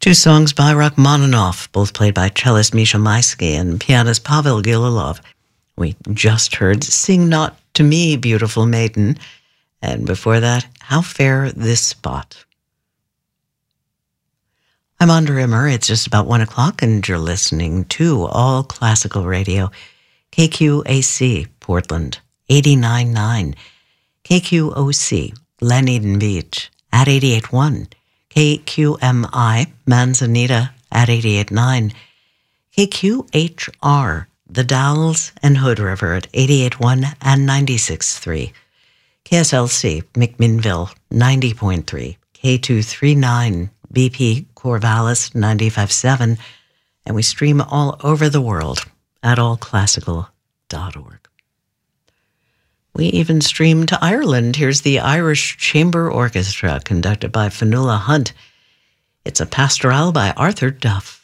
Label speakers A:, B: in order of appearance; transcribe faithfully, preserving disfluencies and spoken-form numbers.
A: Two songs by Rachmaninoff, both played by cellist Misha Maisky and pianist Pavel Gililov. We just heard Sing Not to Me, Beautiful Maiden, and before that, How Fair This Spot. I'm Andra Rimmer. It's just about one o'clock, and you're listening to All Classical Radio, K Q A C, Portland, eighty-nine point nine, K Q O C, Dunedin Beach, at eighty-eight point one, K Q M I, Manzanita, at eighty-eight point nine, K Q H R, The Dalles and Hood River, at eighty-eight point one and ninety-six point three, K S L C, McMinnville, ninety point three, K two thirty-nine, B P Corvallis, ninety-five point seven, and we stream all over the world at all classical dot org. We even stream to Ireland. Here's the Irish Chamber Orchestra, conducted by Fionnuala Hunt. It's a pastoral by Arthur Duff.